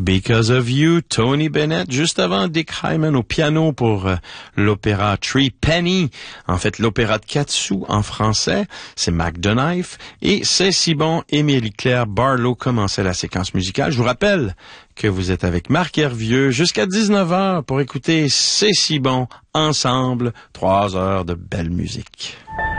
Because of You, Tony Bennett. Juste avant, Dick Hyman au piano pour l'opéra Three Penny. En fait, l'opéra de 4 sous en français. C'est Mac Knife. Et C'est si bon, Émilie-Claire Barlow commençait la séquence musicale. Je vous rappelle que vous êtes avec Marc Hervieux jusqu'à 19h pour écouter C'est si bon ensemble. 3 heures de belle musique.